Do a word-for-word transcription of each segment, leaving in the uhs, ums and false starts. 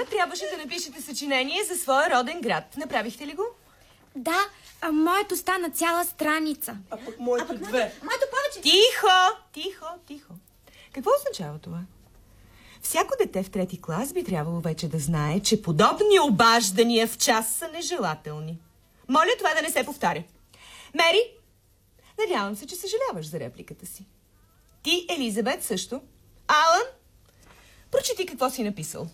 трябваше да напишете съчинение за своя роден град. Направихте ли го? Да, а моето стана цяла страница. А пък моето две. Моето повече. Тихо, тихо, тихо. Какво означава това? Всяко дете в трети клас би трябвало вече да знае, че подобни обаждания в час са нежелателни. Моля това да не се повтаря. Мери, надявам се, че съжаляваш за репликата си. Ти, Елизабет, също. Алън, прочети какво си написал.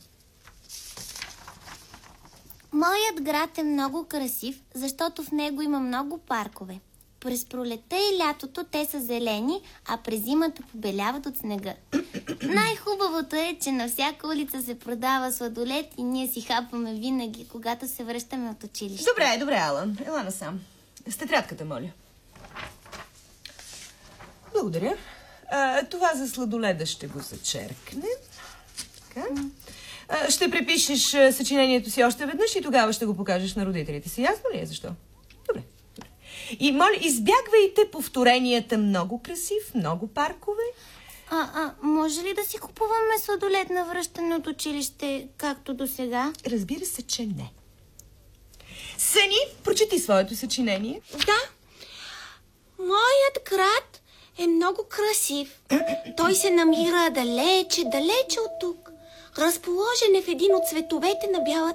Моят град е много красив, защото в него има много паркове. През пролетта и лятото те са зелени, а през зимата побеляват от снега. Най-хубавото е, че на всяка улица се продава сладолед и ние си хапваме винаги, когато се връщаме от училище. Добре, добре, Алън. Ела насам. С тетрадката, моля. Благодаря. А, това за сладоледа ще го зачеркнем. Така. А, ще препишеш а, съчинението си още веднъж и тогава ще го покажеш на родителите си. Ясно ли е защо? Добре. Добре. И, моля, избягвайте повторенията много красив, много паркове. А, а може ли да си купуваме сладолед на връщане от училище, както до сега? Разбира се, че не. Съни, прочети своето съчинение. Да. Моят град е много красив. Той се намира далече, далече от тук. Разположен е в един от цветовете на бялата